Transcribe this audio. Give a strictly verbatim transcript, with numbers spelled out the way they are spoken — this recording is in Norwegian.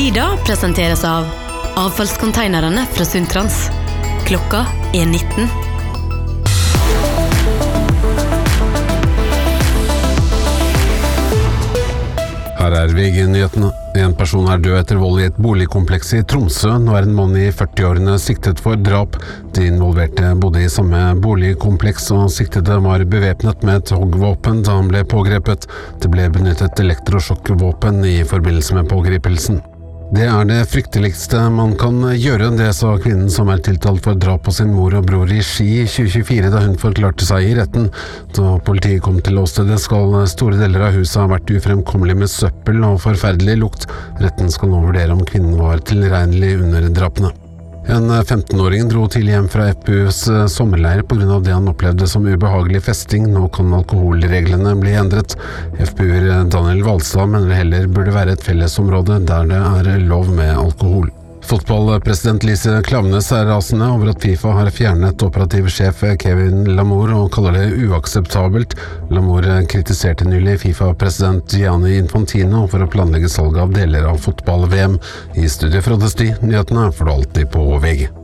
Frida presenteres av avfallskonteinerne fra Sundtrans. Klokka er nitten. Her er V G-nyhetene. En person er død etter vold i et boligkompleks i Tromsø. Nå er en mann i førti-årene siktet for drap. De involverte bodde i samme boligkompleks, og siktede var bevæpnet med et hoggvåpen da han ble pågrepet. Det ble benyttet elektrosjokkvåpen i forbindelse med pågripelsen. Det er det frykteligste man kan gjøre, det sa kvinnen som er tiltalt for drap på sin mor og bror i Ski i tjue tjuefire da hun forklarte seg i retten. Da politiet kom til åstedet skal store deler av huset ha vært ufremkommelig med søppel og forferdelig lukt. Retten skal nå vurdere om kvinnen var tilregnelig under drapene. En femten-åring dro tidlig hjem fra F P U's sommerleir på grunn av det han opplevde som ubehagelig festing. Nå kan alkoholreglene bli endret. F P U-er Daniel Valstad mener det heller burde være et fellesområde der det er lov med alkohol. Fotballpresident Lise Klaveness er rasende over at FIFA har fjernet operativ sjef Kevin Lamour og kaller det uakseptabelt. Lamour kritiserte nylig FIFA-president Gianni Infantino for å planlegge salg av deler av fotball-V M. I studiet fra Desti, nyhetene får du alltid på V G.